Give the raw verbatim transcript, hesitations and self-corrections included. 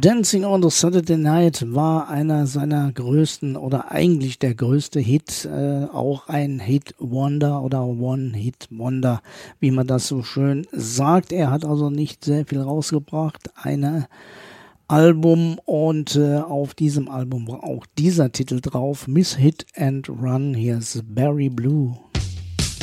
Dancing on the Saturday Night war einer seiner größten oder eigentlich der größte Hit, äh, auch ein Hit-Wonder oder One-Hit-Wonder, wie man das so schön sagt. Er hat also nicht sehr viel rausgebracht, eine Album und äh, auf diesem Album war auch dieser Titel drauf, Miss Hit and Run, hier ist Barry Blue.